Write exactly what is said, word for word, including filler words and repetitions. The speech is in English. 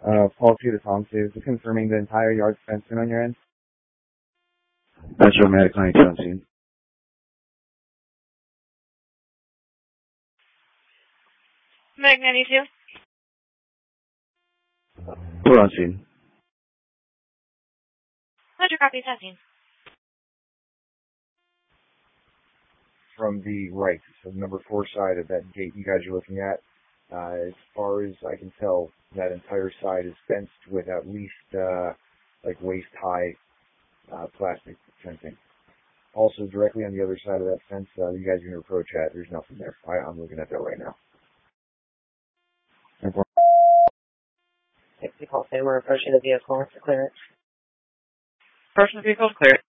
Uh, Paul T. the Tom is confirming the entire yard fencing on your end. That's Romantic ninety-two on scene. Meg ninety-two. We're on scene. Roger, copy, testing. From the right, so number four side of that gate you guys are looking at, uh, as far as I can tell, that entire side is fenced with at least uh, like waist-high uh, plastic fencing. Also, directly on the other side of that fence, uh, you guys can approach at, there's nothing there. I, I'm looking at that right now. sixty call say we're approaching the vehicle for clearance. Approaching the vehicle, clear it.